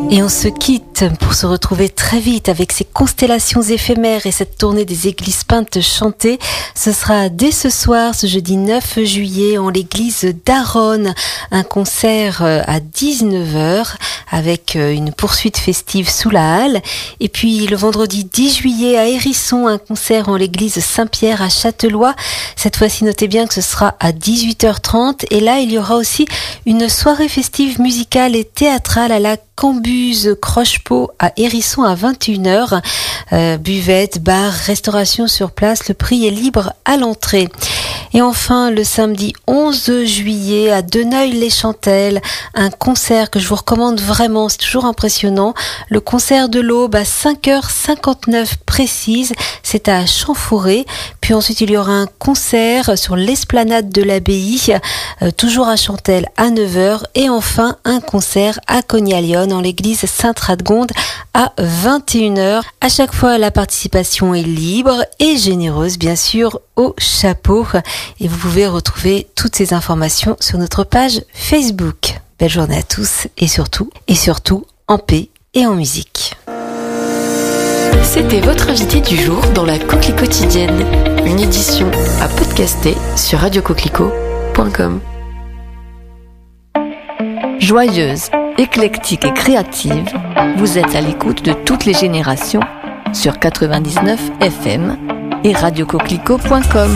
Et on se quitte pour se retrouver très vite avec ces constellations éphémères et cette tournée des églises peintes chantées. Ce sera dès ce soir, ce jeudi 9 juillet, en l'église d'Aronne. Un concert à 19h avec une poursuite festive sous la halle. Et puis le vendredi 10 juillet à Hérisson, un concert en l'église Saint-Pierre à Châtelois. Cette fois-ci, notez bien que ce sera à 18h30. Et là, il y aura aussi une soirée festive musicale et théâtrale à la Cambuse Croche-Pot à Hérisson à 21h. Buvette, bar, restauration sur place. Le prix est libre à l'entrée. Et enfin, le samedi 11 juillet à Deneuil-les-Chantelles, un concert que je vous recommande vraiment, c'est toujours impressionnant. Le concert de l'Aube à 5h59 précise, c'est à Champfouré. Puis ensuite, il y aura un concert sur l'esplanade de l'abbaye, toujours à Chantelles à 9h. Et enfin, un concert à Cognalion, en l'église Sainte-Radegonde à 21h. À chaque fois, la participation est libre et généreuse, bien sûr, au chapeau. Et vous pouvez retrouver toutes ces informations sur notre page Facebook. Belle journée à tous et surtout, en paix et en musique. C'était votre invité du jour dans la Coquelie quotidienne, une édition à podcaster sur radiocoquelicot.com. Joyeuse, éclectique et créative, vous êtes à l'écoute de toutes les générations sur 99 FM et radiocoquelicot.com.